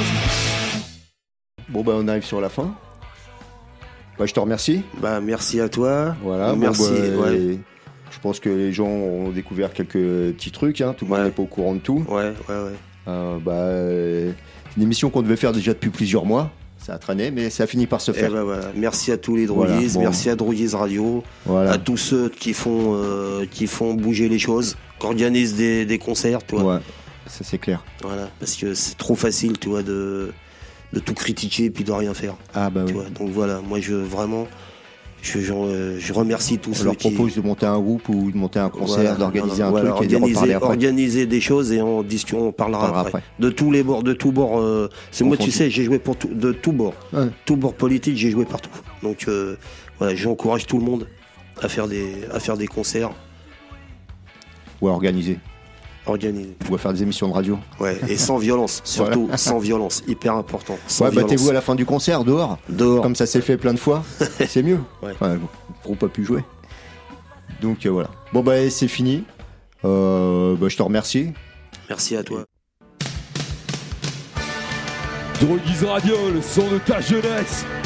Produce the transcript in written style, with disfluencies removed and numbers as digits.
Bon, on arrive sur la fin. Je te remercie. Merci à toi. Voilà. Merci. Ouais. Je pense que les gens ont découvert quelques petits trucs. Tout le monde n'est pas au courant de tout. Ouais. Une émission qu'on devait faire déjà depuis plusieurs mois. Ça a traîné, mais ça a fini par se faire. Voilà. Merci à tous les droguistes, merci à Droguise Radio, à tous ceux qui font bouger les choses, qui organisent des concerts, tu vois. Ouais, ça c'est clair. Voilà, parce que c'est trop facile, tu vois, de tout critiquer et puis de rien faire. Tu vois. Donc voilà, moi je remercie tous ceux qui... On leur propose de monter un groupe ou de monter un concert, d'organiser un truc et de reparler après. Organiser des choses et on parlera après. De tous les bords, de tous bords. C'est moi, tu sais, j'ai joué de tous bords. Ouais. Tous bords politiques, j'ai joué partout. Donc j'encourage tout le monde à faire des concerts. Ou à organiser. Ou à faire des émissions de radio. Ouais, et sans violence, surtout sans violence, hyper important. Battez-vous à la fin du concert, dehors. Comme ça s'est fait plein de fois, c'est mieux. Ouais. Le groupe a pu jouer. Donc voilà. C'est fini. Je te remercie. Merci à toi. Droguise Radio, le son de ta jeunesse.